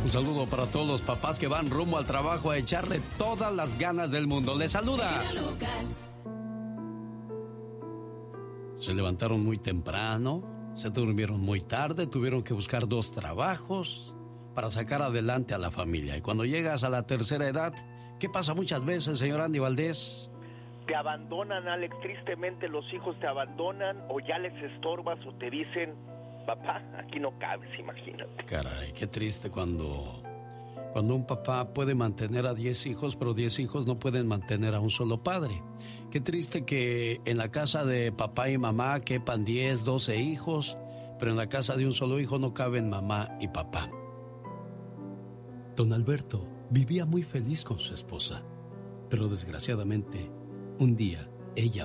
Un saludo para todos los papás que van rumbo al trabajo a echarle todas las ganas del mundo. ¡Les saluda! Se levantaron muy temprano, se durmieron muy tarde, tuvieron que buscar 2 trabajos para sacar adelante a la familia. Y cuando llegas a la tercera edad, ¿qué pasa muchas veces, señor Andy Valdés? Te abandonan, Alex, tristemente los hijos te abandonan o ya les estorbas o te dicen, papá, aquí no cabes, imagínate. Caray, qué triste cuando un papá puede mantener a 10 hijos, pero 10 hijos no pueden mantener a un solo padre. Qué triste que en la casa de papá y mamá quepan 10, 12 hijos, pero en la casa de un solo hijo no caben mamá y papá. Don Alberto vivía muy feliz con su esposa, pero desgraciadamente, un día ella